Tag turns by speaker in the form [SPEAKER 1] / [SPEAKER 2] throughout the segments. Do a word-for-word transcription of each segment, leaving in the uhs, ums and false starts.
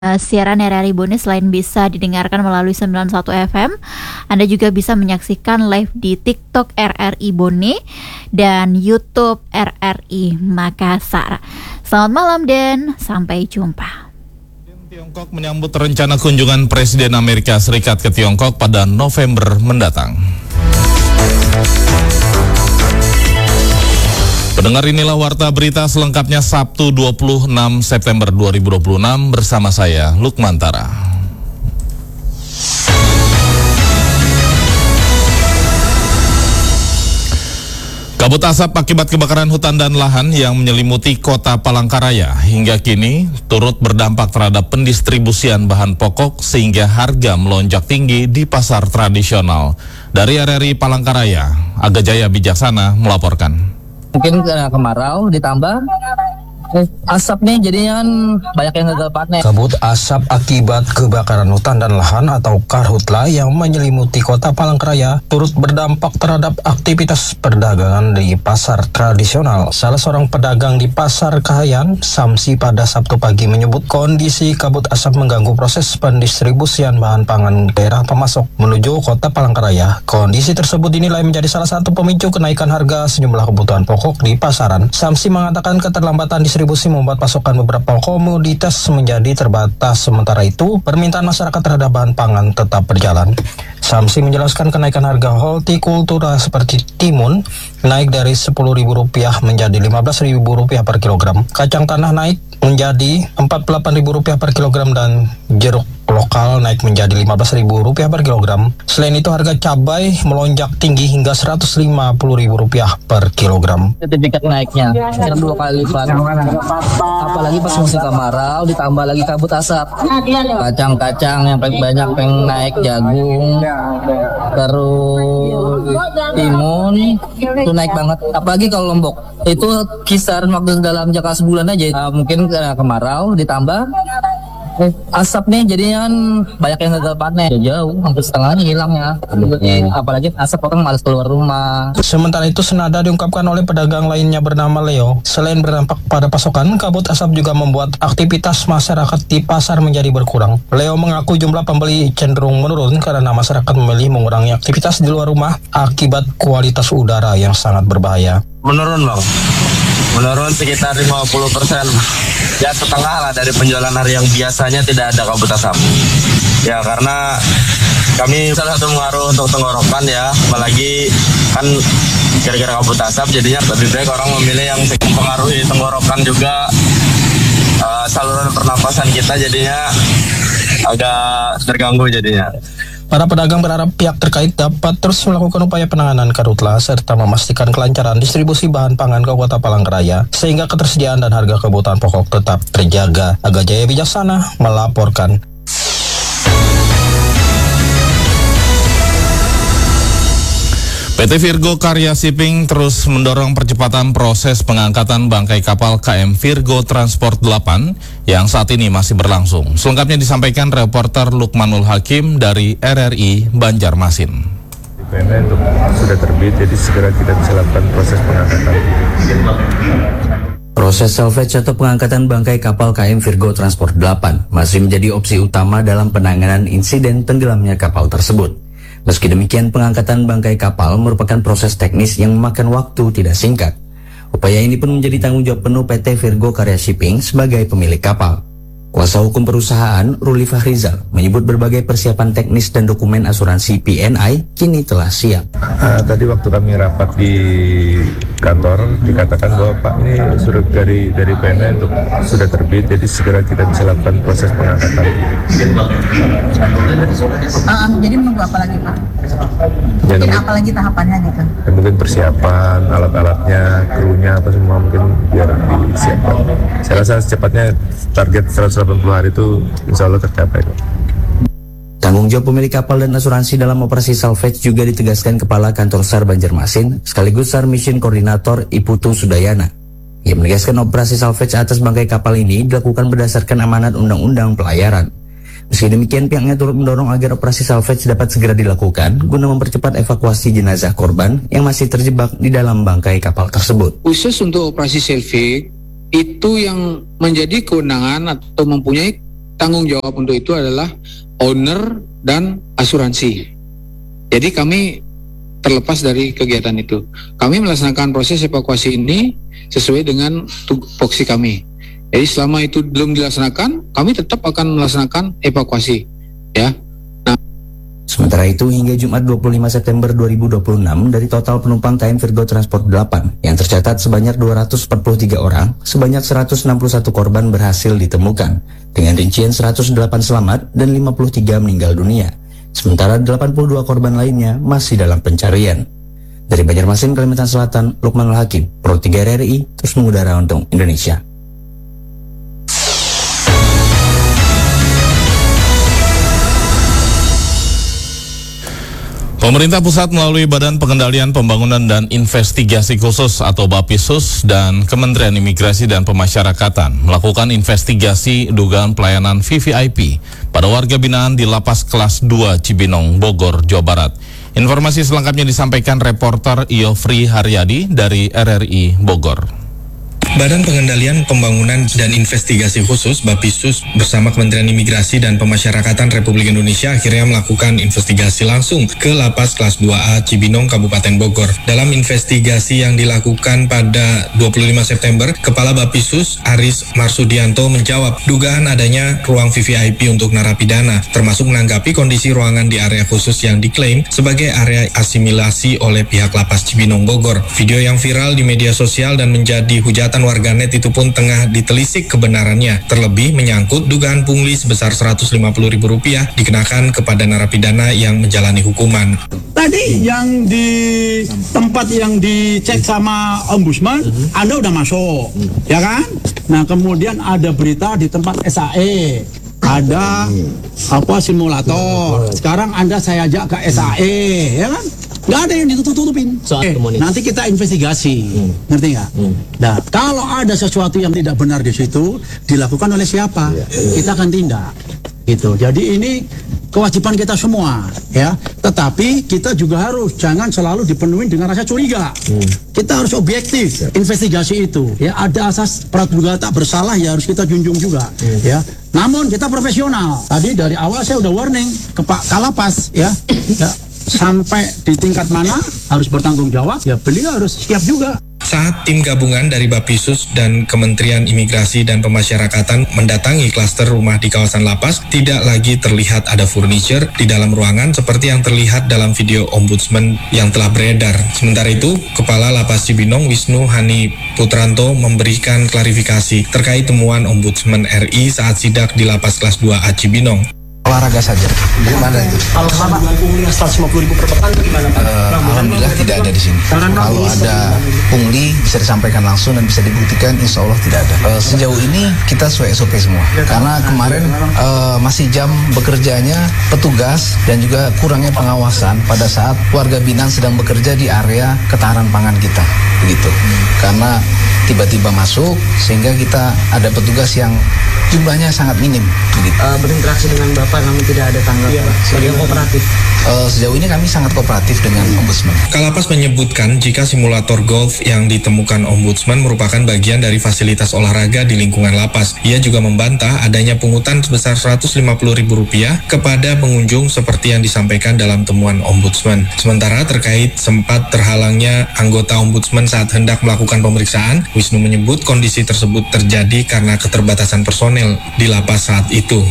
[SPEAKER 1] Uh, siaran R R I Bone selain bisa didengarkan melalui sembilan puluh satu F M, Anda juga bisa menyaksikan live di TikTok R R I Bone dan YouTube R R I Makassar. Selamat malam dan sampai jumpa.
[SPEAKER 2] Tiongkok menyambut rencana kunjungan Presiden Amerika Serikat ke Tiongkok pada November mendatang. Pendengar, inilah warta berita selengkapnya Sabtu dua puluh enam September dua ribu dua puluh enam bersama saya Lukman Tara. Kabut asap akibat kebakaran hutan dan lahan yang menyelimuti kota Palangkaraya hingga kini turut berdampak terhadap pendistribusian bahan pokok sehingga harga melonjak tinggi di pasar tradisional. Dari R R I Palangkaraya, Aga Jaya Bijaksana melaporkan.
[SPEAKER 3] Mungkin karena kemarau ditambah eh, asap nih jadinya kan banyak yang gagal panen.
[SPEAKER 4] Kabut asap akibat kebakaran hutan dan lahan atau karhutla yang menyelimuti kota Palangkaraya turut berdampak terhadap aktivitas perdagangan di pasar tradisional. Salah seorang pedagang di Pasar Kahayan, Samsi, pada Sabtu pagi menyebut kondisi kabut asap mengganggu proses pendistribusian bahan pangan daerah pemasok menuju kota Palangkaraya. Kondisi tersebut dinilai menjadi salah satu pemicu kenaikan harga sejumlah kebutuhan pokok di pasaran. Samsi mengatakan keterlambatan distribusi Distribusi membuat pasokan beberapa komoditas menjadi terbatas. Sementara itu, permintaan masyarakat terhadap bahan pangan tetap berjalan. Samsi menjelaskan kenaikan harga hortikultura seperti timun naik dari sepuluh ribu rupiah menjadi lima belas ribu rupiah per kilogram. Kacang tanah naik menjadi empat puluh delapan ribu rupiah per kilogram dan jeruk lokal naik menjadi lima belas ribu rupiah per kilogram. Selain itu, harga cabai melonjak tinggi hingga seratus lima puluh ribu rupiah per kilogram.
[SPEAKER 3] Sertifikat naiknya kira dua kali lipat. Apalagi pas musim kemarau ditambah lagi kabut asap. Kacang-kacang yang paling banyak pengen naik, jagung, terus timun itu naik banget. Apalagi kalau Lombok itu kisaran waktu dalam jangka sebulan aja. Uh, mungkin karena kemarau ditambah Eh, asap nih jadinya kan banyak yang gagal panen, jauh hampir setengahnya hilangnya. Hmm. Apalagi asap orang malas keluar rumah.
[SPEAKER 4] Sementara itu, senada diungkapkan oleh pedagang lainnya bernama Leo. Selain berdampak pada pasokan, kabut asap juga membuat aktivitas masyarakat di pasar menjadi berkurang. Leo mengaku jumlah pembeli cenderung menurun karena masyarakat memilih mengurangi aktivitas di luar rumah akibat kualitas udara yang sangat berbahaya.
[SPEAKER 5] Menurun bang, menurun sekitar lima puluh persen, ya setengah lah dari penjualan hari yang biasanya tidak ada kabut asap. Ya karena kami salah satu pengaruh untuk tenggorokan ya, apalagi kan gara-gara kabut asap jadinya lebih baik orang memilih yang mempengaruhi tenggorokan juga, uh, saluran pernapasan kita jadinya agak terganggu jadinya.
[SPEAKER 4] Para pedagang berharap pihak terkait dapat terus melakukan upaya penanganan karhutla serta memastikan kelancaran distribusi bahan pangan ke kota Palangkaraya sehingga ketersediaan dan harga kebutuhan pokok tetap terjaga. Aga Jaya Bijaksana melaporkan.
[SPEAKER 2] P T Virgo Karya Shipping terus mendorong percepatan proses pengangkatan bangkai kapal K M Virgo Transport delapan yang saat ini masih berlangsung. Selengkapnya disampaikan reporter Lukmanul Hakim dari R R I Banjarmasin.
[SPEAKER 6] P N A untuk sudah terbit, jadi segera kita bisa lakukan proses pengangkatan.
[SPEAKER 7] Proses salvage atau pengangkatan bangkai kapal K M Virgo Transport delapan masih menjadi opsi utama dalam penanganan insiden tenggelamnya kapal tersebut. Meski demikian, pengangkatan bangkai kapal merupakan proses teknis yang memakan waktu tidak singkat. Upaya ini pun menjadi tanggung jawab penuh P T Virgo Karya Shipping sebagai pemilik kapal. Kuasa hukum perusahaan, Ruli Fahrizal, menyebut berbagai persiapan teknis dan dokumen asuransi P N I kini telah siap.
[SPEAKER 6] Uh, tadi waktu kami rapat di kantor dikatakan bahwa Pak, ini surat dari dari P N I untuk sudah terbit, jadi segera kita bisa lakukan proses pengangkatan.
[SPEAKER 8] Uh, jadi menunggu apa lagi Pak?
[SPEAKER 6] Ya,
[SPEAKER 8] mungkin apa lagi tahapannya gitu?
[SPEAKER 6] Ya, mungkin persiapan alat-alatnya, krunya apa semua mungkin biar disiapkan. Saya rasa secepatnya target seratus delapan puluh hari itu insya Allah tercapai.
[SPEAKER 7] Tanggung jawab pemilik kapal dan asuransi dalam operasi salvage juga ditegaskan Kepala Kantor SAR Banjarmasin sekaligus SAR Mission Koordinator Iputu Sudayana. Ia menegaskan operasi salvage atas bangkai kapal ini dilakukan berdasarkan amanat Undang-Undang Pelayaran. Meski demikian, pihaknya turut mendorong agar operasi salvage dapat segera dilakukan guna mempercepat evakuasi jenazah korban yang masih terjebak di dalam bangkai kapal tersebut.
[SPEAKER 9] Khusus untuk operasi salvage itu yang menjadi kewenangan atau mempunyai tanggung jawab untuk itu adalah owner dan asuransi. Jadi kami terlepas dari kegiatan itu. Kami melaksanakan proses evakuasi ini sesuai dengan tupoksi kami. Jadi selama itu belum dilaksanakan, kami tetap akan melaksanakan evakuasi. Ya. Nah,
[SPEAKER 7] sementara itu, hingga Jumat dua puluh lima September dua ribu dua puluh enam, dari total penumpang K M Virgo Transport delapan yang tercatat sebanyak dua ratus empat puluh tiga orang, sebanyak seratus enam puluh satu korban berhasil ditemukan, dengan rincian seratus delapan selamat dan lima puluh tiga meninggal dunia. Sementara delapan puluh dua korban lainnya masih dalam pencarian. Dari Banjarmasin, Kalimantan Selatan, Lukmanul Hakim, Pro tiga R R I, terus mengudara untuk Indonesia.
[SPEAKER 2] Pemerintah pusat melalui Badan Pengendalian Pembangunan dan Investigasi Khusus atau Bapisus dan Kementerian Imigrasi dan Pemasyarakatan melakukan investigasi dugaan pelayanan V V I P pada warga binaan di Lapas Kelas dua Cibinong, Bogor, Jawa Barat. Informasi selengkapnya disampaikan reporter Iofri Haryadi dari R R I Bogor.
[SPEAKER 10] Badan Pengendalian Pembangunan dan Investigasi Khusus Bapisus bersama Kementerian Imigrasi dan Pemasyarakatan Republik Indonesia akhirnya melakukan investigasi langsung ke Lapas Kelas dua A Cibinong, Kabupaten Bogor. Dalam investigasi yang dilakukan pada dua puluh lima September, Kepala Bapisus Aris Marsudianto menjawab dugaan adanya ruang V V I P untuk narapidana, termasuk menanggapi kondisi ruangan di area khusus yang diklaim sebagai area asimilasi oleh pihak Lapas Cibinong, Bogor. Video yang viral di media sosial dan menjadi hujatan warganet itu pun tengah ditelisik kebenarannya, terlebih menyangkut dugaan pungli sebesar seratus lima puluh ribu rupiah dikenakan kepada narapidana yang menjalani hukuman.
[SPEAKER 11] Tadi yang di tempat yang dicek sama Ombudsman, uh-huh. Anda udah masuk, uh-huh. ya kan? Nah, kemudian ada berita di tempat S A E, ada apa simulator. Sekarang Anda saya ajak ke S A E, ya kan? Nggak ada yang ditutup-tutupin. Eh, nanti kita investigasi, hmm. ngerti nggak? Hmm. Nah, kalau ada sesuatu yang tidak benar di situ, dilakukan oleh siapa? Ya, ya. Kita akan tindak. Gitu. Jadi ini kewajiban kita semua, ya. Tetapi kita juga harus jangan selalu dipenuhi dengan rasa curiga. Hmm. Kita harus objektif, ya. Investigasi itu. Ya, ada asas praduga tak bersalah ya harus kita junjung juga, hmm. ya. Namun kita profesional. Tadi dari awal saya udah warning ke Pak Kalapas, ya. ya. Sampai di tingkat mana harus bertanggung jawab, ya beliau harus siap juga.
[SPEAKER 10] Saat tim gabungan dari Bapisus dan Kementerian Imigrasi dan Pemasyarakatan mendatangi klaster rumah di kawasan Lapas, tidak lagi terlihat ada furniture di dalam ruangan seperti yang terlihat dalam video Ombudsman yang telah beredar. Sementara itu, Kepala Lapas Cibinong Wisnu Hani Putranto memberikan klarifikasi terkait temuan Ombudsman R I saat sidak di Lapas Kelas dua A Cibinong.
[SPEAKER 12] Olahraga saja. Gimana itu? Kalau sama dengan pungli seratus lima puluh ribu per pekan gimana Pak? Uh, Alhamdulillah tidak ada di sini. Kalau ada pungli bisa disampaikan langsung dan bisa dibuktikan, insya Allah tidak ada. Uh, sejauh ini kita sesuai S O P semua. Karena kemarin uh, masih jam bekerjanya petugas dan juga kurangnya pengawasan pada saat warga binaan sedang bekerja di area ketahanan pangan kita. Begitu. Karena tiba-tiba masuk sehingga kita ada petugas yang jumlahnya sangat minim. Begitu. Uh, berinteraksi dengan Bapak namun tidak ada tanggapan ya, sebagai kooperatif. Uh, sejauh ini kami sangat kooperatif dengan Ombudsman.
[SPEAKER 10] Kalapas menyebutkan jika simulator golf yang ditemukan Ombudsman merupakan bagian dari fasilitas olahraga di lingkungan lapas. Ia juga membantah adanya pungutan sebesar seratus lima puluh ribu rupiah kepada pengunjung seperti yang disampaikan dalam temuan Ombudsman. Sementara terkait sempat terhalangnya anggota Ombudsman saat hendak melakukan pemeriksaan, Wisnu menyebut kondisi tersebut terjadi karena keterbatasan personel di lapas saat itu.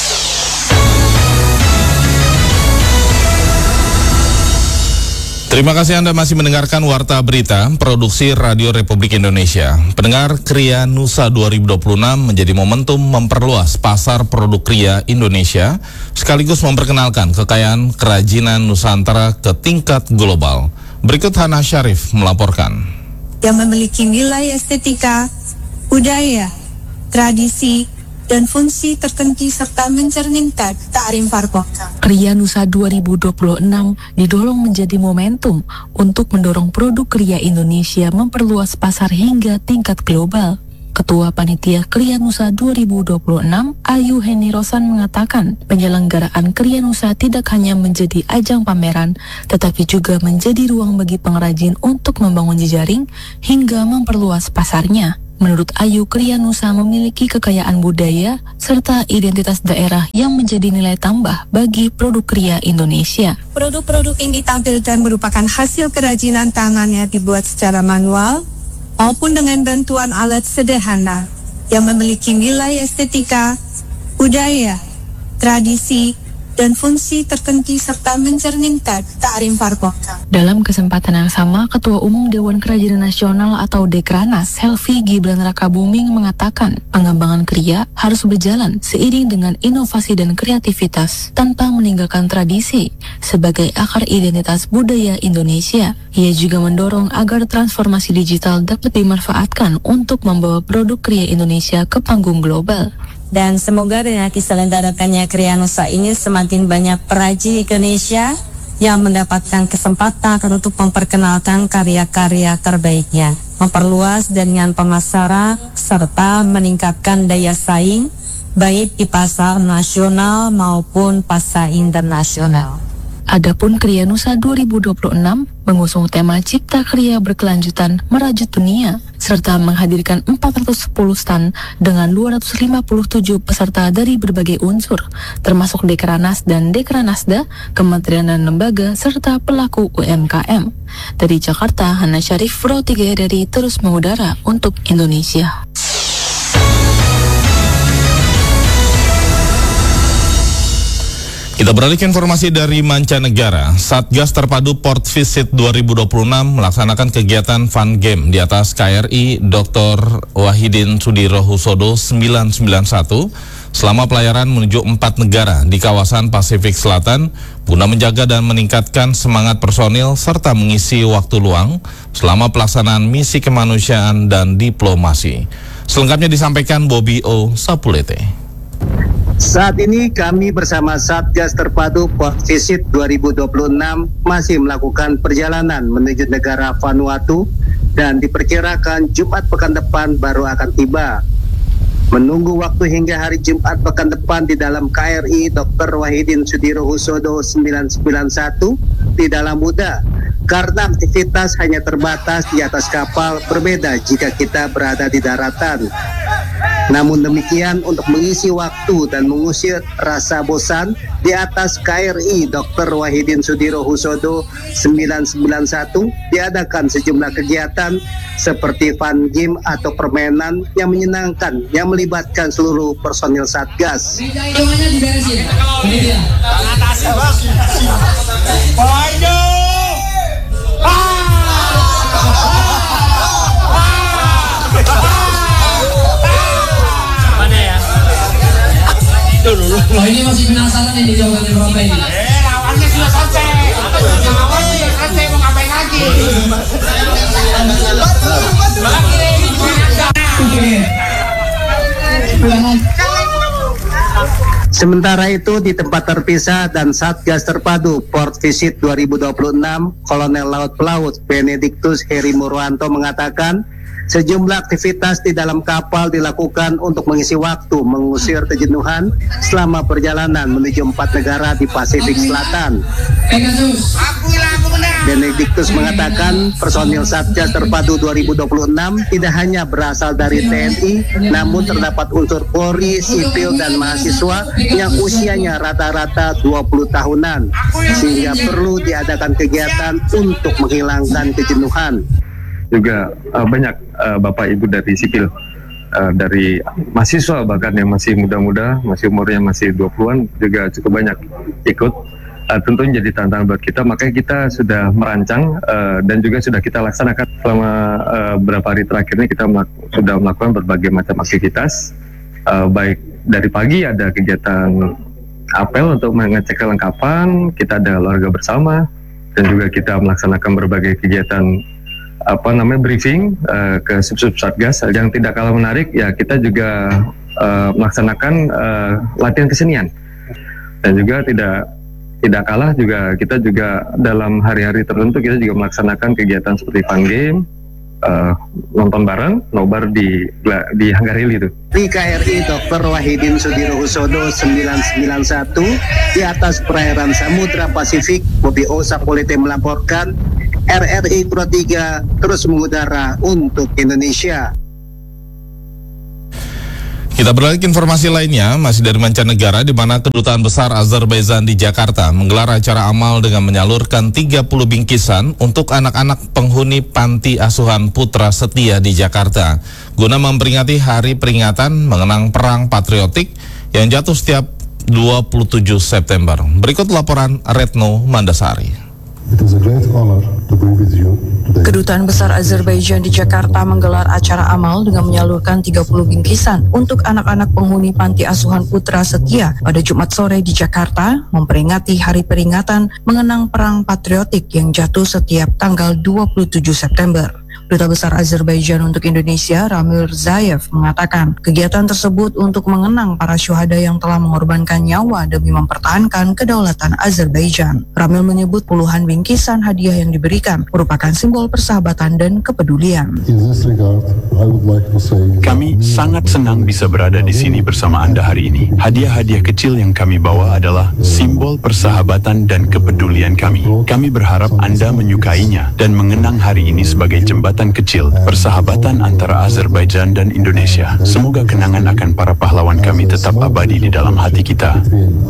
[SPEAKER 2] Terima kasih Anda masih mendengarkan Warta Berita, Produksi Radio Republik Indonesia. Pendengar, Kria Nusa dua ribu dua puluh enam menjadi momentum memperluas pasar produk kria Indonesia, sekaligus memperkenalkan kekayaan kerajinan Nusantara ke tingkat global. Berikut Hana Syarif melaporkan.
[SPEAKER 13] Yang memiliki nilai estetika, budaya, tradisi, dan fungsi tertentu serta mencerminkan kearifan lokal.
[SPEAKER 14] Kria Nusa dua ribu dua puluh enam didorong menjadi momentum untuk mendorong produk kria Indonesia memperluas pasar hingga tingkat global. Ketua Panitia Kria Nusa dua ribu dua puluh enam, Ayu Heni Rosan mengatakan, penyelenggaraan Kria Nusa tidak hanya menjadi ajang pameran, tetapi juga menjadi ruang bagi pengrajin untuk membangun jejaring hingga memperluas pasarnya. Menurut Ayu, Krianusa memiliki kekayaan budaya serta identitas daerah yang menjadi nilai tambah bagi produk kria Indonesia.
[SPEAKER 13] Produk-produk yang ditampilkan merupakan hasil kerajinan tangannya dibuat secara manual maupun dengan bantuan alat sederhana yang memiliki nilai estetika, budaya, tradisi, dan fungsi tertentu serta mencerminkan kearifan lokal.
[SPEAKER 14] Dalam kesempatan yang sama, Ketua Umum Dewan Kerajinan Nasional atau Dekranas, Selvi Gibran Rakabuming mengatakan pengembangan kria harus berjalan seiring dengan inovasi dan kreativitas tanpa meninggalkan tradisi sebagai akar identitas budaya Indonesia. Ia juga mendorong agar transformasi digital dapat dimanfaatkan untuk membawa produk kria Indonesia ke panggung global.
[SPEAKER 15] Dan semoga dengan diselenggarakannya Krianusa ini semakin banyak perajin Indonesia yang mendapatkan kesempatan untuk memperkenalkan karya-karya terbaiknya, memperluas jaringan pemasaran, serta meningkatkan daya saing baik di pasar nasional maupun pasar internasional.
[SPEAKER 14] Adapun Krianusa dua ribu dua puluh enam mengusung tema Cipta Kria Berkelanjutan Merajut Dunia serta menghadirkan empat ratus sepuluh stand dengan dua ratus lima puluh tujuh peserta dari berbagai unsur termasuk Dekranas dan Dekranasda, kementerian dan lembaga serta pelaku U M K M. Dari Jakarta, Hana Syarif, Pro tiga R R I terus mengudara untuk Indonesia.
[SPEAKER 2] Kita beralih ke informasi dari mancanegara. Satgas Terpadu Port Visit dua ribu dua puluh enam melaksanakan kegiatan fun game di atas K R I Doktor Wahidin Sudirohusodo sembilan sembilan satu selama pelayaran menuju empat negara di kawasan Pasifik Selatan guna menjaga dan meningkatkan semangat personil serta mengisi waktu luang selama pelaksanaan misi kemanusiaan dan diplomasi. Selengkapnya disampaikan Bobby O. Sapulete.
[SPEAKER 16] Saat ini kami bersama Satgas Terpadu Port Visit dua ribu dua puluh enam masih melakukan perjalanan menuju negara Vanuatu dan diperkirakan Jumat pekan depan baru akan tiba. Menunggu waktu hingga hari Jumat pekan depan di dalam K R I Doktor Wahidin Sudirohusodo sembilan sembilan satu tidaklah mudah karena aktivitas hanya terbatas di atas kapal, berbeda jika kita berada di daratan. Namun demikian, untuk mengisi waktu dan mengusir rasa bosan di atas K R I Doktor Wahidin Sudirohusodo sembilan sembilan satu diadakan sejumlah kegiatan seperti fun game atau permainan yang menyenangkan yang melibatkan seluruh personil Satgas.
[SPEAKER 3] Oh, ini masih penasaran ini jawabannya berapa ini?
[SPEAKER 17] Eh, lawannya sudah selesai. Yang awal sudah selesai, mau ngapain lagi?
[SPEAKER 16] Sementara itu di tempat terpisah dan Satgas Terpadu Port Visit dua ribu dua puluh enam, Kolonel Laut Pelaut Benediktus Heri Murwanto mengatakan sejumlah aktivitas di dalam kapal dilakukan untuk mengisi waktu mengusir kejenuhan selama perjalanan menuju empat negara di Pasifik Selatan. Benediktus mengatakan personil Satgas Terpadu dua ribu dua puluh enam tidak hanya berasal dari T N I, namun terdapat unsur Polri, sipil dan mahasiswa yang usianya rata-rata dua puluh tahunan, sehingga perlu diadakan kegiatan untuk menghilangkan kejenuhan.
[SPEAKER 18] Juga uh, banyak uh, bapak ibu dari sipil, uh, dari mahasiswa bahkan yang masih muda-muda, masih umurnya masih dua puluhan juga cukup banyak ikut. Uh, tentu jadi tantangan buat kita, makanya kita sudah merancang uh, dan juga sudah kita laksanakan selama uh, beberapa hari terakhir ini. Kita melak sudah melakukan berbagai macam aktivitas, uh, baik dari pagi ada kegiatan apel untuk mengecek kelengkapan, kita ada olahraga bersama, dan juga kita melaksanakan berbagai kegiatan apa namanya briefing uh, ke sub-sub Satgas. Yang tidak kalah menarik ya kita juga uh, melaksanakan uh, latihan kesenian, dan juga tidak tidak kalah juga kita juga dalam hari-hari tertentu kita juga melaksanakan kegiatan seperti fun game, uh, nonton bareng nobar di di Hanggarili itu.
[SPEAKER 16] Di K R I Doktor Wahidin Sudirohusodo sembilan sembilan satu di atas perairan Samudra Pasifik, Bobby O. Sapulete melaporkan. R R I Pro tiga terus mengudara untuk Indonesia.
[SPEAKER 2] Kita beralih ke informasi lainnya, masih dari mancanegara, di mana Kedutaan Besar Azerbaijan di Jakarta menggelar acara amal dengan menyalurkan tiga puluh bingkisan untuk anak-anak penghuni panti asuhan Putra Setia di Jakarta, guna memperingati hari peringatan mengenang Perang Patriotik yang jatuh setiap dua puluh tujuh September. Berikut laporan Retno Mandasari.
[SPEAKER 19] Kedutaan Besar Azerbaijan di Jakarta menggelar acara amal dengan menyalurkan tiga puluh bingkisan untuk anak-anak penghuni panti asuhan Putra Setia pada Jumat sore di Jakarta, memperingati hari peringatan mengenang Perang Patriotik yang jatuh setiap tanggal dua puluh tujuh September. Duta Besar Azerbaijan untuk Indonesia, Ramil Zayev, mengatakan kegiatan tersebut untuk mengenang para syuhada yang telah mengorbankan nyawa demi mempertahankan kedaulatan Azerbaijan. Ramil menyebut puluhan bingkisan hadiah yang diberikan merupakan simbol persahabatan dan kepedulian.
[SPEAKER 20] Kami sangat senang bisa berada di sini bersama Anda hari ini. Hadiah-hadiah kecil yang kami bawa adalah simbol persahabatan dan kepedulian kami. Kami berharap Anda menyukainya dan mengenang hari ini sebagai jembatan kecil persahabatan antara Azerbaijan dan Indonesia. Semoga kenangan akan para pahlawan kami tetap abadi di dalam hati kita.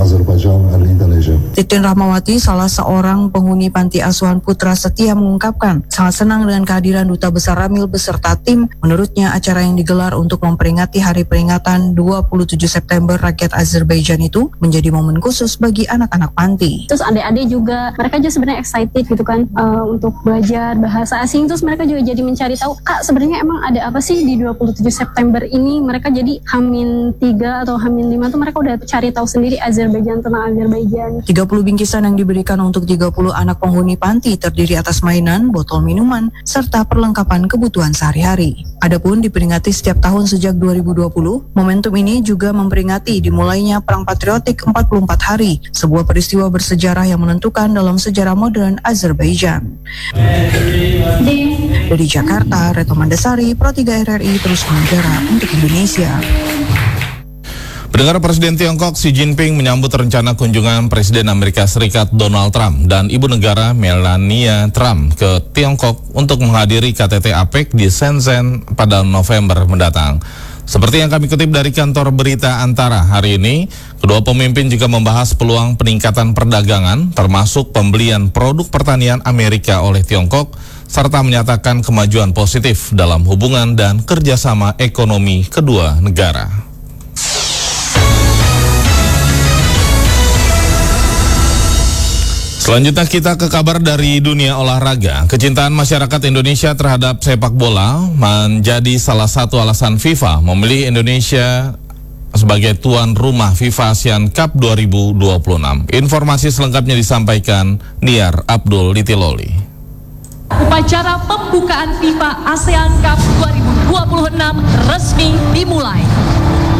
[SPEAKER 19] Titin Rahmawati, salah seorang penghuni panti asuhan Putra Setia, mengungkapkan sangat senang dengan kehadiran Duta Besar Ramil beserta tim. Menurutnya acara yang digelar untuk memperingati hari peringatan dua puluh tujuh September rakyat Azerbaijan itu menjadi momen khusus bagi anak-anak panti.
[SPEAKER 21] Terus adik-adik juga, mereka juga sebenarnya excited gitu kan uh, untuk belajar bahasa asing. Terus mereka juga jadi mencari tahu, Kak, sebenarnya emang ada apa sih di dua puluh tujuh September ini. Mereka jadi Hamin tiga atau Hamin lima tuh mereka udah cari tahu sendiri Azerbaijan, tentang Azerbaijan.
[SPEAKER 19] tiga puluh bingkisan yang diberikan untuk tiga puluh anak penghuni panti terdiri atas mainan, botol minuman, serta perlengkapan kebutuhan sehari-hari. Adapun diperingati setiap tahun sejak dua ribu dua puluh, momentum ini juga memperingati dimulainya Perang Patriotik empat puluh empat hari, sebuah peristiwa bersejarah yang menentukan dalam sejarah modern Azerbaijan. Dari Jakarta, Retno Mandasari, Pro tiga R R I terus menggerak untuk Indonesia.
[SPEAKER 2] Pendengar, Presiden Tiongkok Xi Jinping menyambut rencana kunjungan Presiden Amerika Serikat Donald Trump dan Ibu Negara Melania Trump ke Tiongkok untuk menghadiri K T T APEC di Shenzhen pada November mendatang. Seperti yang kami kutip dari kantor berita Antara hari ini, kedua pemimpin juga membahas peluang peningkatan perdagangan, termasuk pembelian produk pertanian Amerika oleh Tiongkok, serta menyatakan kemajuan positif dalam hubungan dan kerjasama ekonomi kedua negara. Selanjutnya kita ke kabar dari dunia olahraga. Kecintaan masyarakat Indonesia terhadap sepak bola menjadi salah satu alasan FIFA memilih Indonesia sebagai tuan rumah FIFA ASEAN Cup dua ribu dua puluh enam. Informasi selengkapnya disampaikan Niar Abdul Litiloli.
[SPEAKER 22] Upacara pembukaan FIFA ASEAN Cup dua ribu dua puluh enam resmi dimulai.